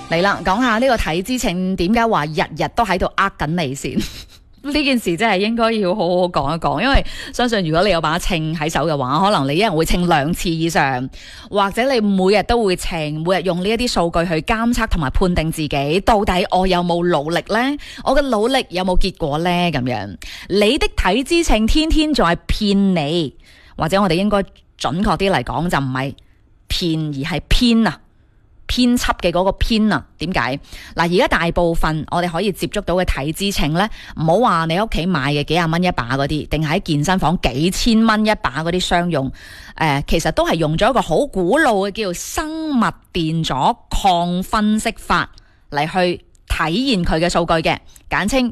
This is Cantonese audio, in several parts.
嚟啦，講下呢個體脂秤點解話日日都喺度呃緊你先？呢件事真係應該要好好講一講，因為相信如果你有把秤喺手嘅話，可能你一日會稱2次以上，或者你每日都會稱，每日用呢一啲數據去監測同埋判定自己到底我有冇努力呢？我嘅努力有冇結果呢？咁樣，你的體脂秤天天仲係騙你，或者我哋應該準確啲嚟講就唔係騙而係偏啊。編輯嘅嗰個編啊，點解？嗱，而家大部分我哋可以接觸到嘅體脂秤呢，唔好話你屋企買嘅幾廿蚊一把嗰啲，定喺健身房幾千蚊一把嗰啲商用，其實都係用咗一個好古老嘅叫做生物電阻抗分析法嚟去體現佢嘅數據嘅，簡稱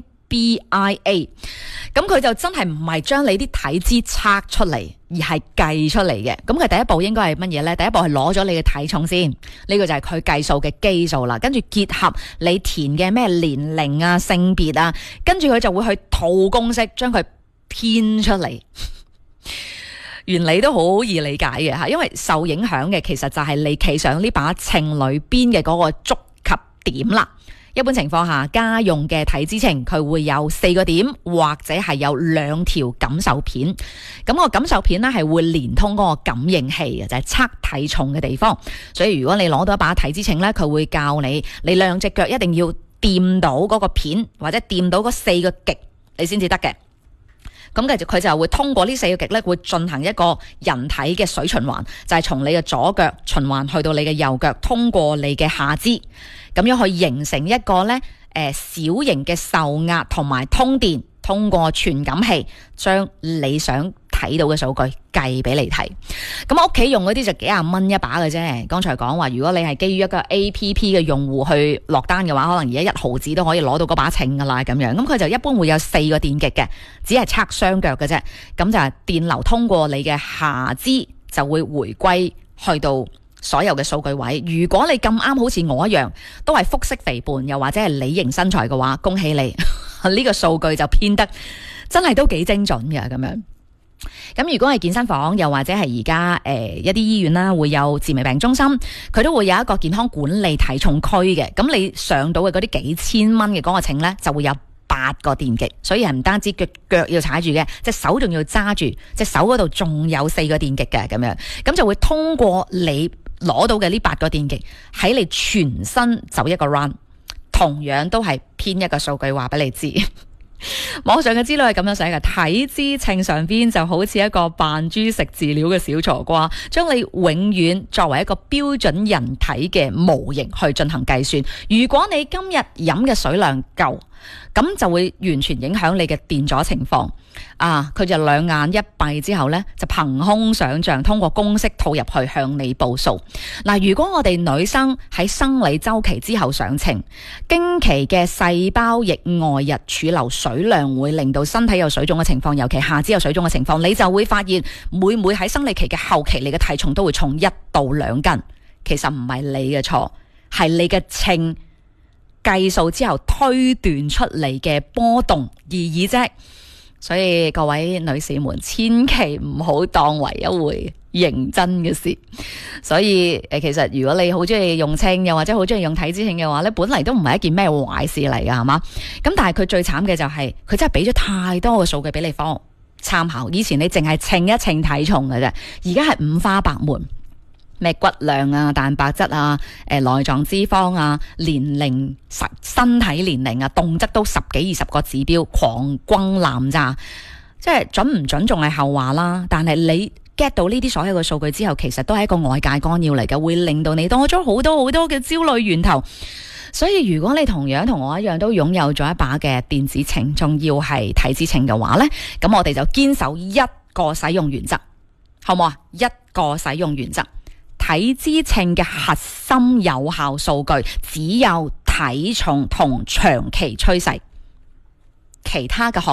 BIA， 咁佢就真係唔係將你啲體脂測出嚟，而係計出嚟嘅。咁佢第一步應該係乜嘢呢？第一步係攞咗你嘅體重先，呢個就係佢計數嘅基數啦。跟住結合你填嘅咩年齡啊、性別啊，跟住佢就會去套公式，將佢編出嚟。原理都好易理解嘅吓，因為受影響嘅其實就係你企上呢把秤裏邊嘅嗰個觸及點啦。一般情況下，家用嘅體脂秤佢會有4個點，或者係有2條感受片。咁個感受片呢係會連通嗰個感應器嘅，就係測體重嘅地方。所以如果你攞到一把體脂秤呢，佢會教你2隻腳一定要掂到嗰個片，或者掂到嗰4個極，你先至得嘅。咁繼續佢就會通過呢4個極咧，會進行一個人體嘅水循環，就係從你嘅左腳循環去到你嘅右腳，通過你嘅下肢，咁樣去形成一個咧小型嘅受壓同埋通電，通過傳感器將你想睇到嘅數據計俾你睇。咁屋企用嗰啲就幾廿蚊一把嘅啫。剛才講話，如果你係基於一個 APP 嘅用戶去落單嘅話，可能而家1毫子都可以攞到嗰把秤噶啦咁樣。咁佢就一般會有4個電極嘅，只係測雙腳嘅啫。咁就係電流通過你嘅下肢，就會回歸去到所有嘅數據位。如果你咁啱好似我一樣，都係腹式肥胖又或者係梨形身材嘅話，恭喜你，呢個數據就編得真係都幾精準嘅咁樣。咁如果係健身房又或者係而家一啲醫院啦，會有治未病中心，佢都會有一個健康管理體重區嘅。咁你上到嘅嗰啲幾千蚊嘅嗰個秤呢，就會有8個電極，所以係唔單止腳要踩住嘅，隻手仲要揸住，隻手嗰度仲有4個電極嘅咁樣，咁就會通過你攞到嘅呢8個電極喺你全身走一個 run， 同樣都係編一個數據話俾你知。網上嘅資料係咁樣寫嘅，體脂秤上邊就好似一個扮豬食飼料嘅小傻瓜，將你永遠作為一個標準人體嘅模型去進行計算。如果你今日飲嘅水量夠，咁就會完全影響你嘅電阻情況啊！佢就2眼一閉之後呢，就憑空想象，通過公式套入去向你報數。嗱，如果我哋女生喺生理週期之後上秤，經期嘅細胞液外溢儲留水量會令到身體有水腫嘅情況，尤其下肢有水腫嘅情況，你就會發現每喺生理期嘅後期，你嘅體重都會重1到2斤。其實唔係你嘅錯，係你嘅秤計數之後推斷出嚟嘅波動而已啫。所以各位女士們，千祈唔好當為一回認真嘅事。所以其實如果你好中意用秤，又或者好中意用體脂秤嘅話咧，本嚟都唔係一件咩壞事嚟噶，係嘛？咁但係佢最慘嘅就係佢真係俾咗太多嘅數據俾你方參考。以前你淨係稱一稱體重嘅啫，而家係五花八門。咩骨量啊、蛋白質啊、內臟脂肪啊、年齡、身體年齡啊，動則都10幾20個指標狂轟濫炸，即係準唔準仲係後話啦。但係你 get 到呢啲所有嘅數據之後，其實都係一個外界干擾嚟嘅，會令到你多咗好多嘅焦慮源頭。所以如果你同樣同我一樣都擁有咗一把嘅電子秤，仲要係體脂秤嘅話呢，咁我哋就堅守一個使用原則，好唔好啊？一個使用原則。體脂秤嘅核心有效數據只有體重同長期趨勢，其他嘅